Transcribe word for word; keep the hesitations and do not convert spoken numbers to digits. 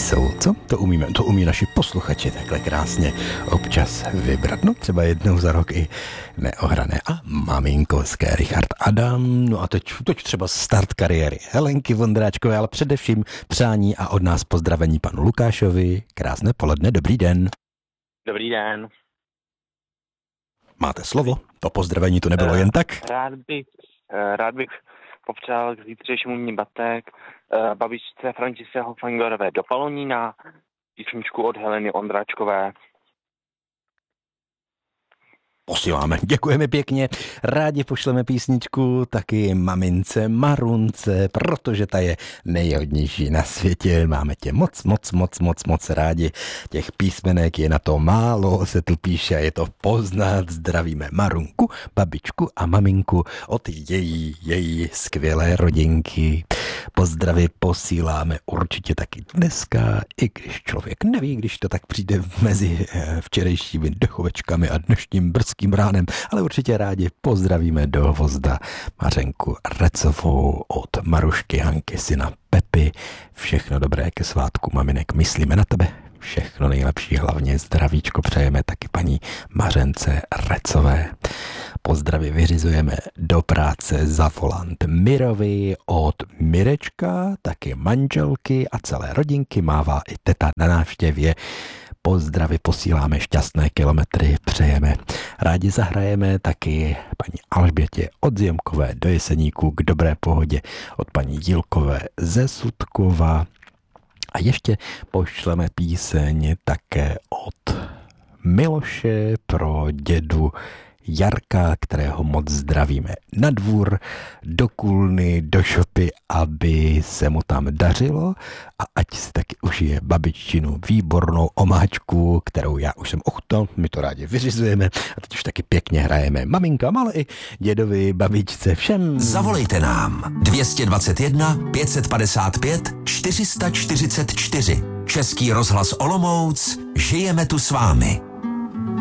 jsou, co? To umíme, to umí naši posluchači takhle krásně občas vybrat. No třeba jednou za rok i neohrané a maminkovské Richard Adam. No a teď, teď třeba start kariéry Helenky Vondráčkové, ale především přání a od nás pozdravení panu Lukášovi. Krásné poledne, dobrý den. Dobrý den. Máte slovo? To pozdravení to nebylo uh, jen tak? Rád bych, uh, rád bych popřál k zítřejšímu dní batek uh, babičce Františce Hofengerové do Palonína, písničku od Heleny Ondráčkové. Posíláme, děkujeme pěkně, rádi pošleme písničku taky mamince Marunce, protože ta je nejhodnější na světě, máme tě moc, moc, moc, moc, moc rádi, těch písmenek je na to málo, se tu píše, je to poznat, zdravíme Marunku, babičku a maminku od její, její skvělé rodinky. Pozdravy posíláme určitě taky dneska, i když člověk neví, když to tak přijde mezi včerejšími dechovečkami a dnešním brzkým ránem, ale určitě rádi pozdravíme do Vozda Mařenku Recovou od Marušky, Hanky, syna Pepy. Všechno dobré ke svátku maminek, myslíme na tebe. Všechno nejlepší, hlavně zdravíčko přejeme taky paní Mařence Recové. Pozdravy vyřizujeme do práce za volant Mirovi od Mirečka, taky manželky a celé rodinky, mává i teta na návštěvě. Pozdravy posíláme, šťastné kilometry přejeme. Rádi zahrajeme taky paní Alžbětě od Zjemkové do Jeseníku k dobré pohodě od paní Jilkové ze Sudkova. A ještě pošleme píseň také od Miloše pro dědu Jarka, kterého moc zdravíme na dvůr, do Kulny, do šopy, aby se mu tam dařilo a ať si taky užije babiččinu výbornou omáčku, kterou já už jsem ochutnal, my to rádi vyřizujeme a teď už taky pěkně hrajeme maminkám, ale i dědovi, babičce, všem. Zavolejte nám dvě stě dvacet jedna pět set padesát pět čtyři sta čtyřicet čtyři. Český rozhlas Olomouc, žijeme tu s vámi.